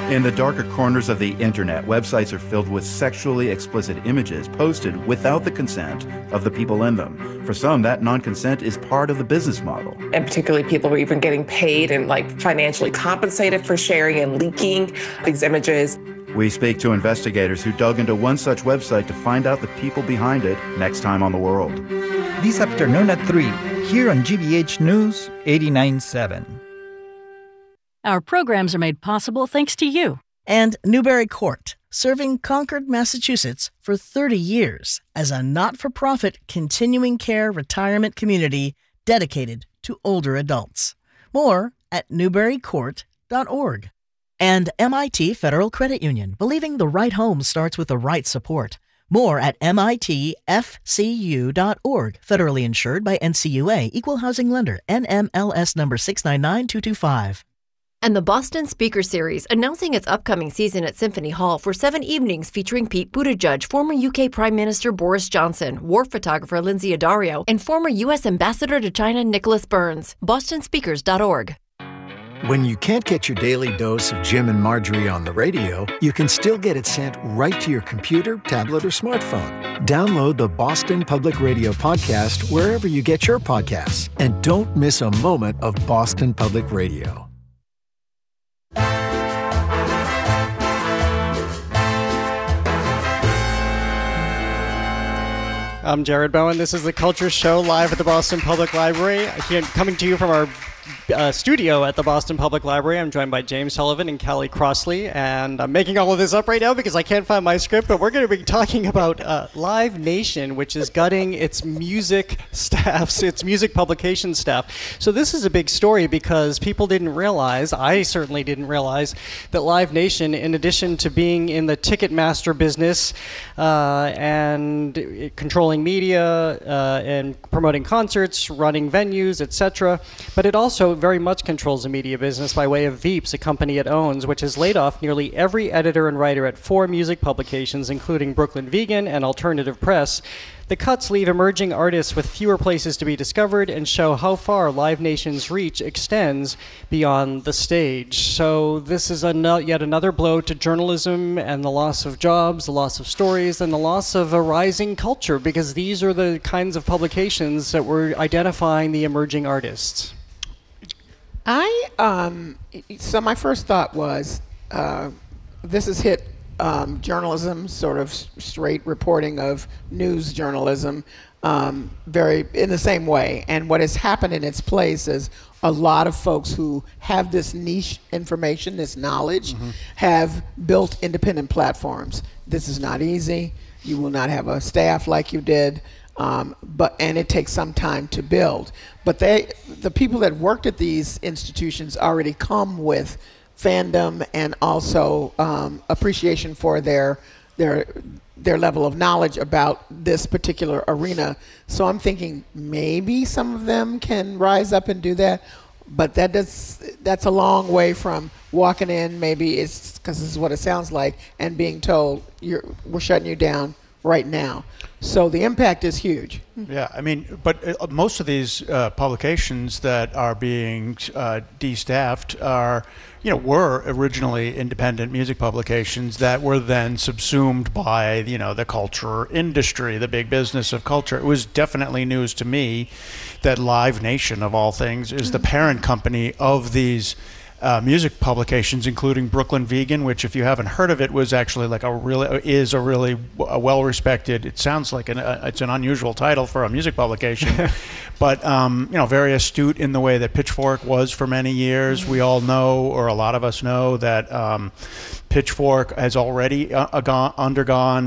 In the darker corners of the internet, websites are filled with sexually explicit images posted without the consent of the people in them. For some, that non-consent is part of the business model. And particularly people were even getting paid and financially compensated for sharing and leaking these images. We speak to investigators who dug into one such website to find out the people behind it next time on The World. This afternoon at 3, here on GBH News 89.7. Our programs are made possible thanks to you. And Newbury Court, serving Concord, Massachusetts for 30 years as a not-for-profit continuing care retirement community dedicated to older adults. More at newburycourt.org. And MIT Federal Credit Union, believing the right home starts with the right support. More at mitfcu.org. Federally insured by NCUA, Equal Housing Lender, NMLS number 699225. And the Boston Speaker Series, announcing its upcoming season at Symphony Hall for 7 evenings featuring Pete Buttigieg, former UK Prime Minister Boris Johnson, war photographer Lindsay Addario, and former U.S. Ambassador to China Nicholas Burns. BostonSpeakers.org. When you can't get your daily dose of Jim and Marjorie on the radio, you can still get it sent right to your computer, tablet, or smartphone. Download the Boston Public Radio podcast wherever you get your podcasts. And don't miss a moment of Boston Public Radio. I'm Jared Bowen. This is The Culture Show live at the Boston Public Library. Here, coming to you from our studio at the Boston Public Library. I'm joined by James Sullivan and Callie Crossley, and I'm making all of this up right now because I can't find my script, but we're going to be talking about Live Nation, which is gutting its music staffs, its music publication staff. So this is a big story because people didn't realize, I certainly didn't realize, that Live Nation, in addition to being in the Ticketmaster business and controlling media and promoting concerts, running venues, etc., but it also very much controls the media business by way of Veeps, a company it owns, which has laid off nearly every editor and writer at 4 music publications, including Brooklyn Vegan and Alternative Press. The cuts leave emerging artists with fewer places to be discovered and show how far Live Nation's reach extends beyond the stage. So this is yet another blow to journalism and the loss of jobs, the loss of stories, and the loss of a rising culture, because these are the kinds of publications that were identifying the emerging artists. So my first thought was, this has hit journalism, sort of straight reporting of news journalism, very in the same way. And what has happened in its place is a lot of folks who have this niche information, this knowledge, have built independent platforms. This is not easy. You will not have a staff like you did. And it takes some time to build. But the people that worked at these institutions already come with fandom and also appreciation for their level of knowledge about this particular arena. So I'm thinking maybe some of them can rise up and do that, but that's a long way from walking in. Maybe it's because this is what it sounds like, and being told we're shutting you down right now. So the impact is huge. Yeah, I mean, but most of these publications that are being destaffed were originally independent music publications that were then subsumed by, the culture industry, the big business of culture. It was definitely news to me that Live Nation, of all things, is the parent company of these music publications, including Brooklyn Vegan, which, if you haven't heard of it, was actually a really well-respected. It sounds like it's an unusual title for a music publication, but very astute in the way that Pitchfork was for many years. We all know, or a lot of us know, that Pitchfork has already undergone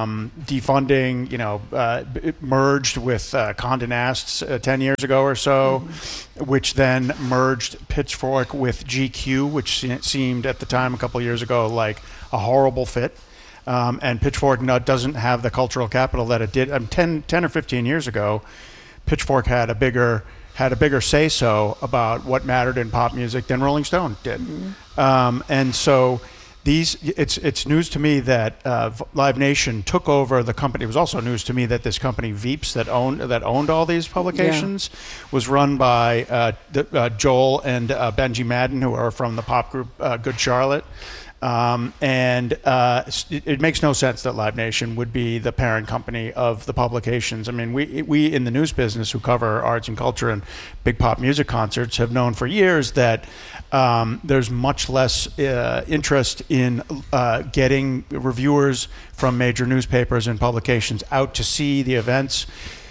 defunding. It merged with Condé Nast 10 years ago or so, which then merged Pitchfork with GQ, which seemed at the time a couple of years ago like a horrible fit. And Pitchfork doesn't have the cultural capital that it did 10 or 15 years ago. Pitchfork had a bigger say-so about what mattered in pop music than Rolling Stone did. And so it's news to me that Live Nation took over the company. It was also news to me that this company Veeps that owned all these publications was run by Joel and Benji Madden, who are from the pop group Good Charlotte. It makes no sense that Live Nation would be the parent company of the publications. I mean, we in the news business who cover arts and culture and big pop music concerts have known for years that there's much less interest in getting reviewers from major newspapers and publications out to see the events.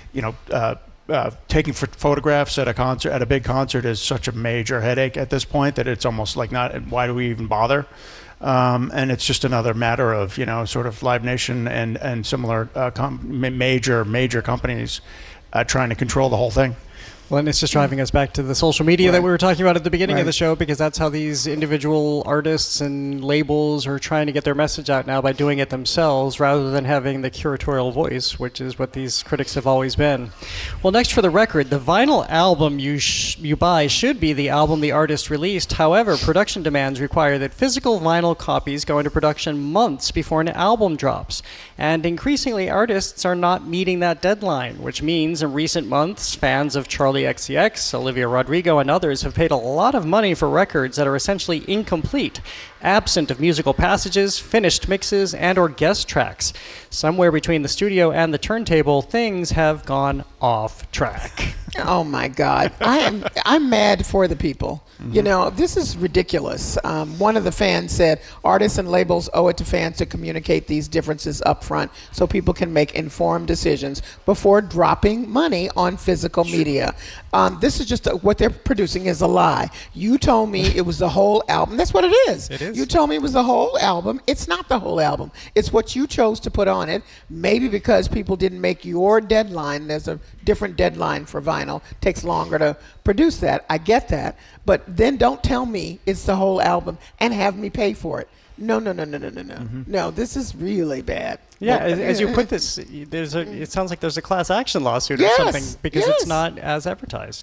Taking photographs at a big concert is such a major headache at this point that it's almost like why do we even bother? And it's just another matter of, sort of Live Nation and similar major companies trying to control the whole thing. Well, and it's just driving us back to the social media that we were talking about at the beginning of the show, because that's how these individual artists and labels are trying to get their message out now by doing it themselves rather than having the curatorial voice, which is what these critics have always been. Well, next for the record, the vinyl album you buy should be the album the artist released. However, production demands require that physical vinyl copies go into production months before an album drops. And increasingly, artists are not meeting that deadline, which means in recent months, fans of Charlie XCX, Olivia Rodrigo, and others have paid a lot of money for records that are essentially incomplete, absent of musical passages, finished mixes, and or guest tracks. Somewhere between the studio and the turntable, things have gone off track. Oh my God. I'm mad for the people. Mm-hmm. This is ridiculous. One of the fans said, artists and labels owe it to fans to communicate these differences up front so people can make informed decisions before dropping money on physical media. This is just what they're producing is a lie. You told me it was the whole album. That's what it is. It is. You told me it was the whole album. It's not the whole album. It's what you chose to put on it. Maybe because people didn't make your deadline. There's a different deadline for vinyl. Takes longer to produce that. I get that. But then don't tell me it's the whole album and have me pay for it. No. Mm-hmm. No, this is really bad. Yeah, as you put this, it sounds like there's a class action lawsuit or something because it's not as advertised.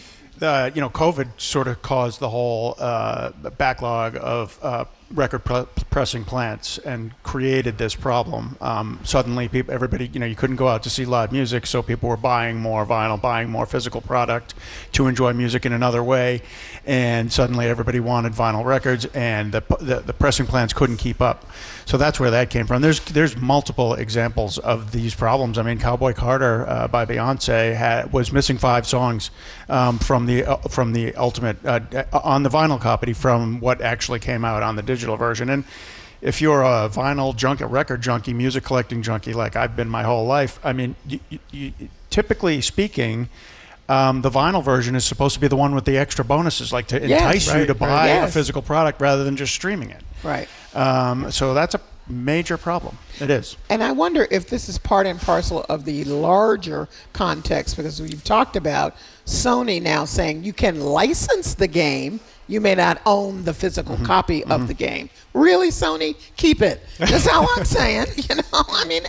COVID sort of caused the whole backlog of record pressing plants and created this problem. Suddenly, everybody, you couldn't go out to see live music, so people were buying more vinyl, buying more physical product to enjoy music in another way. And suddenly, everybody wanted vinyl records, and the pressing plants couldn't keep up. So that's where that came from. There's multiple examples of these problems. I mean, Cowboy Carter by Beyonce was missing 5 songs from the ultimate on the vinyl copy from what actually came out on the digital version. And if you're a vinyl record junkie, music collecting junkie like I've been my whole life, I mean, you, typically speaking, the vinyl version is supposed to be the one with the extra bonuses, like to entice you to buy a physical product rather than just streaming it. Right. So that's a major problem. It is. And I wonder if this is part and parcel of the larger context, because we've talked about Sony now saying you can license the game, you may not own the physical copy of the game. Really, Sony? Keep it. That's all I'm saying. I mean,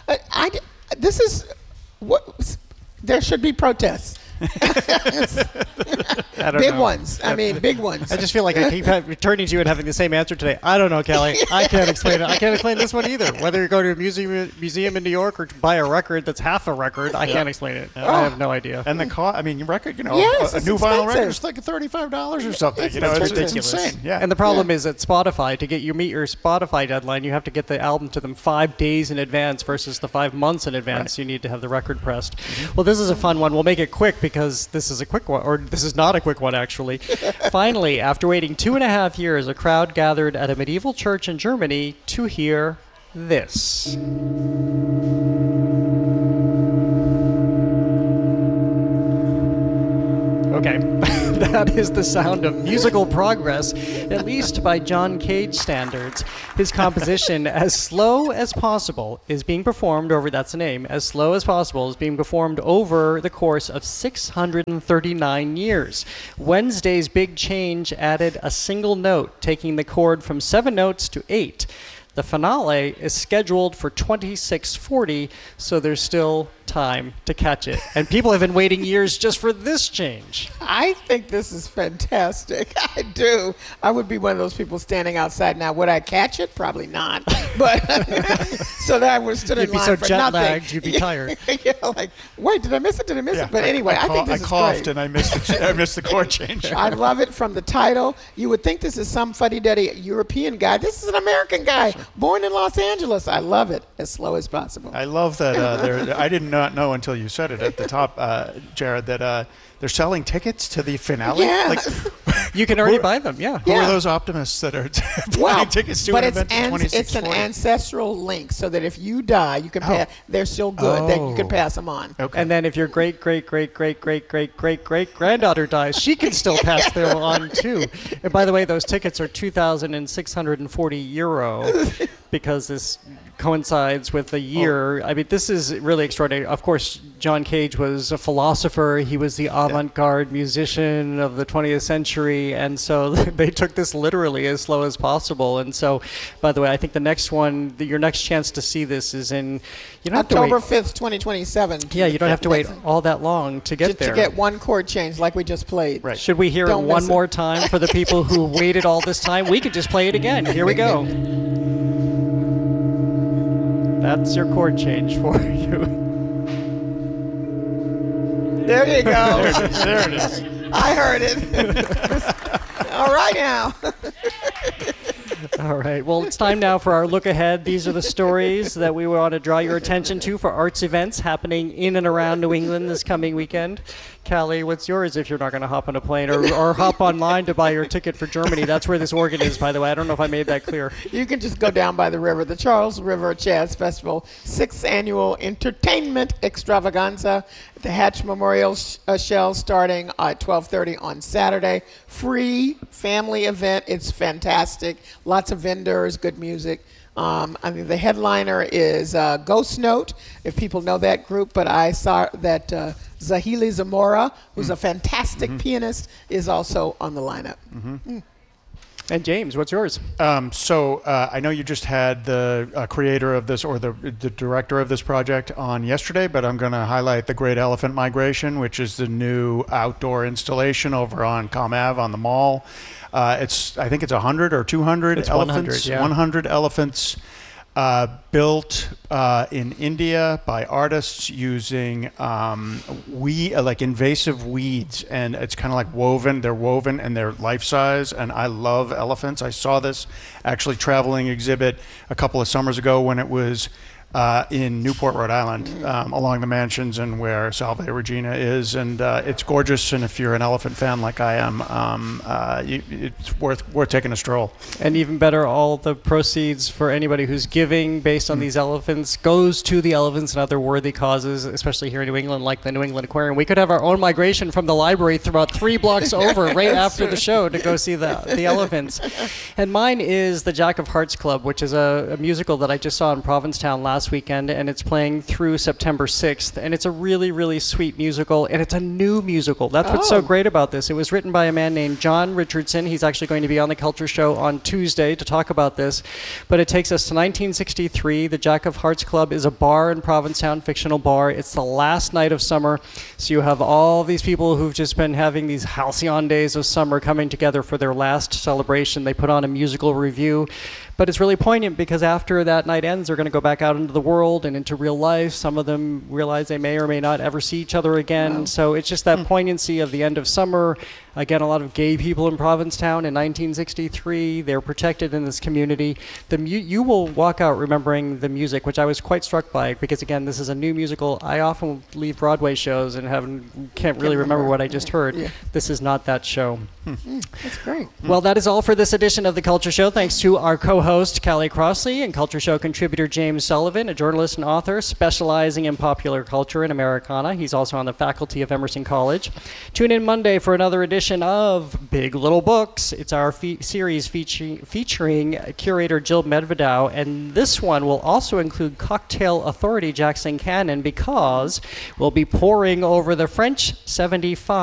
this is what there should be protests. Big ones. I mean, big ones. I just feel like I keep returning to you and having the same answer today. I don't know, Kelly. I can't explain it. I can't explain this one either. Whether you go to a museum in New York or to buy a record that's half a record, I can't explain it. I have no idea. And the cost, I mean, your record, a new vinyl record is like $35 or something. It's ridiculous. It's insane. Yeah. And the problem is at Spotify, to meet your Spotify deadline, you have to get the album to them 5 days in advance versus the 5 months in advance. You need to have the record pressed. Well, this is a fun one. We'll make it quick because this is a quick one, or this is not a quick one, actually. Finally, after waiting 2.5 years, a crowd gathered at a medieval church in Germany to hear this. Okay, that is the sound of musical progress, at least by John Cage standards. His composition, As Slow as Possible, is being performed over, that's the name, As Slow as Possible is being performed over the course of 639 years. Wednesday's big change added a single note, taking the chord from 7 notes to 8. The finale is scheduled for 2640, so there's still time to catch it. And people have been waiting years just for this change. I think this is fantastic. I do. I would be one of those people standing outside now. Would I catch it? Probably not. But so that I would stood in line for nothing. You'd be so jet-lagged, you'd be tired. Yeah, like, wait, did I miss it? Did I miss it? But anyway, I think this is great. I coughed and I missed the chord change. I love it from the title. You would think this is some fuddy-duddy European guy. This is an American guy born in Los Angeles. I love it. As slow as possible. I love that. I did not know until you said it at the top, Jared, that they're selling tickets to the finale. Yeah. Like, you can already buy them. Yeah. Who are those optimists that are buying tickets to an event in 2640? It's an ancestral link, so that if you die, you can pass. They're so good that you can pass them on. Okay. And then if your great granddaughter dies, she can still pass them on too. And by the way, those tickets are €2,640 because this coincides with the year. I mean, this is really extraordinary. Of course, John Cage was a philosopher. He was the avant-garde musician of the 20th century, and so they took this literally as slow as possible. And so, by the way, I think the next one, your next chance to see this is in October 5th, 2027. Yeah, you don't have to wait all that long to get there. To get one chord change like we just played. Right. Should we hear it one more time for the people who waited all this time? We could just play it again. Here we go. That's your chord change for you. There you go. There it is. I heard it. All right now. All right. Well, it's time now for our look ahead. These are the stories that we want to draw your attention to for arts events happening in and around New England this coming weekend. Callie, what's yours if you're not going to hop on a plane or hop online to buy your ticket for Germany? That's where this organ is, by the way. I don't know if I made that clear. You can just go down by the river. The Charles River Jazz Festival, 6th Annual Entertainment Extravaganza. The Hatch Memorial Shell starting at 12:30 on Saturday. Free family event. It's fantastic. Lots of vendors, good music. The headliner is Ghost Note, if people know that group, but I saw that Zahili Zamora, who's a fantastic pianist, is also on the lineup. And James, what's yours? So I know you just had the creator of this, or the director of this project on yesterday, but I'm going to highlight the Great Elephant Migration, which is the new outdoor installation over on Comm Ave on the mall. I think it's 100 or 200 elephants. 100 elephants built in India by artists using invasive weeds, and it's kind of like woven. They're woven and they're life size, and I love elephants. I saw this actually traveling exhibit a couple of summers ago when it was in Newport, Rhode Island, along the Mansions and where Salve Regina is, and it's gorgeous. And if you're an elephant fan like I am, it's worth taking a stroll. And even better, all the proceeds for anybody who's giving based on these elephants goes to the elephants and other worthy causes, especially here in New England, like the New England Aquarium. We could have our own migration from the library through about 3 blocks over right after the show to go see the elephants. And mine is the Jack of Hearts Club, which is a musical that I just saw in Provincetown last weekend, and it's playing through September 6th, and it's a really, really sweet musical, and it's a new musical. That's what's so great about this. It was written by a man named John Richardson. He's actually going to be on the Culture Show on Tuesday to talk about this, but it takes us to 1963. The Jack of Hearts Club is a bar in Provincetown, fictional bar. It's the last night of summer, so you have all these people who've just been having these halcyon days of summer coming together for their last celebration. They put on a musical review. But it's really poignant because after that night ends, they're going to go back out into the world and into real life. Some of them realize they may or may not ever see each other again. Wow. So it's just that poignancy of the end of summer. Again, a lot of gay people in Provincetown in 1963. They're protected in this community. You will walk out remembering the music, which I was quite struck by because, again, this is a new musical. I often leave Broadway shows and can't really remember what I just heard. Yeah. This is not that show. That's great. Well, that is all for this edition of The Culture Show. Thanks to our co-host, Callie Crossley, and Culture Show contributor James Sullivan, a journalist and author specializing in popular culture and Americana. He's also on the faculty of Emerson College. Tune in Monday for another edition of Big Little Books. It's our series featuring curator Jill Medvedow, and this one will also include cocktail authority Jackson Cannon because we'll be poring over the French 75